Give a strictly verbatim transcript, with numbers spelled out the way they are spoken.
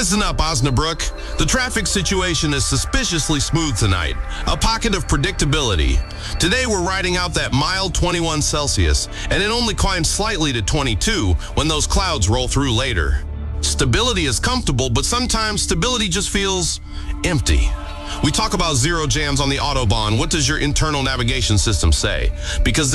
Listen up, Osnabrück. The traffic situation is suspiciously smooth tonight. A pocket of predictability. Today we're riding out that mild twenty-one Celsius, and it only climbs slightly to twenty-two when those clouds roll through later. Stability is comfortable, but sometimes stability just feels empty. We talk about zero jams on the Autobahn. What does your internal navigation system say? Because